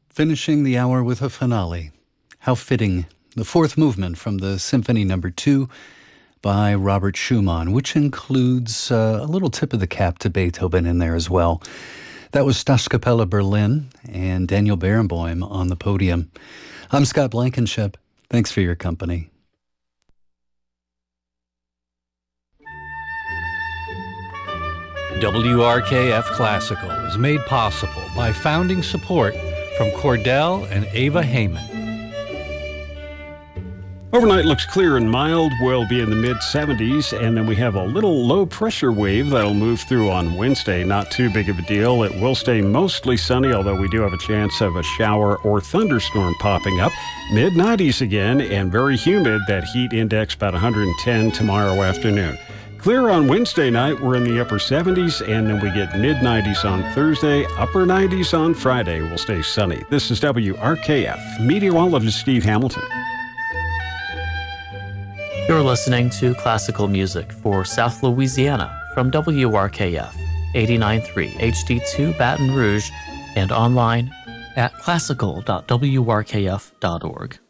finishing the hour with a finale. How fitting. The fourth movement from the Symphony No. 2 by Robert Schumann, which includes a little tip of the cap to Beethoven in there as well. That was Staatskapelle Berlin and Daniel Barenboim on the podium. I'm Scott Blankenship. Thanks for your company. WRKF Classical is made possible by founding support from Cordell and Ava Heyman. Overnight looks clear and mild. We'll be in the mid-70s, and then we have a little low-pressure wave that'll move through on Wednesday. Not too big of a deal. It will stay mostly sunny, although we do have a chance of a shower or thunderstorm popping up. Mid-90s again, and very humid. That heat index about 110 tomorrow afternoon. Clear on Wednesday night, we're in the upper 70s, and then we get mid-90s on Thursday, upper 90s on Friday. We'll stay sunny. This is WRKF. Meteorologist Steve Hamilton. You're listening to classical music for South Louisiana from WRKF 89.3 HD2 Baton Rouge and online at classical.wrkf.org.